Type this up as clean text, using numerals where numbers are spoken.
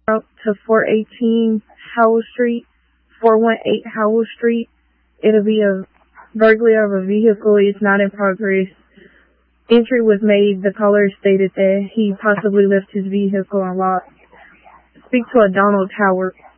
out to 418 Howell Street, 418 Howell Street. It'll be a burglary of a vehicle. It's not in progress. Entry was made. The caller stated that he possibly left his vehicle unlocked. Speak to a Donald Howard.